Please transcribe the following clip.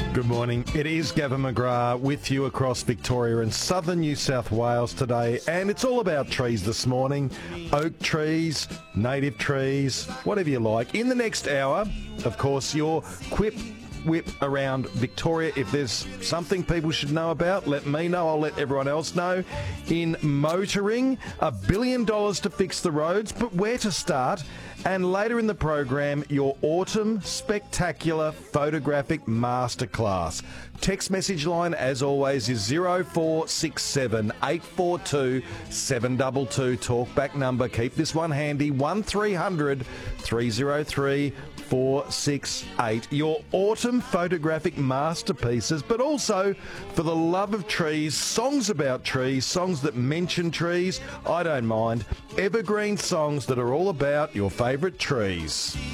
Good morning. It is Gavin McGrath with you across Victoria and southern New South Wales today, and it's all about trees this morning. Oak trees, native trees, whatever you like. In the next hour, of course, your whip around Victoria. If there's something people should know about, let me know. I'll let everyone else know. In motoring, $1 billion to fix the roads, but where to start? And later in the program, your autumn spectacular photographic masterclass. Text message line, as always, is 0467 842 722. Talkback number, keep this one handy, 1300 303 468. Your autumn photographic masterpieces, but also, for the love of trees, songs about trees, songs that mention trees. I don't mind. Evergreen songs that are all about your favourite trees.